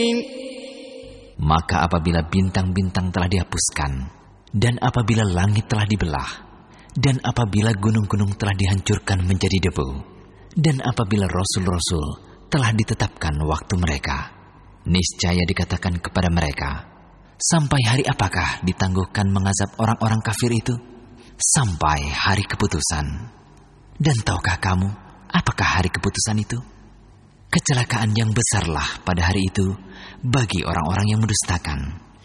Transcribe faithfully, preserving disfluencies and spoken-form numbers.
Maka apabila bintang-bintang telah dihapuskan, dan apabila langit telah dibelah, dan apabila gunung-gunung telah dihancurkan menjadi debu, dan apabila rasul-rasul telah ditetapkan waktu mereka, niscaya dikatakan kepada mereka, sampai hari apakah ditangguhkan mengazab orang-orang kafir itu? Sampai hari keputusan. Dan tahukah kamu apakah hari keputusan itu? Kecelakaan yang besarlah pada hari itu bagi orang-orang yang mendustakan.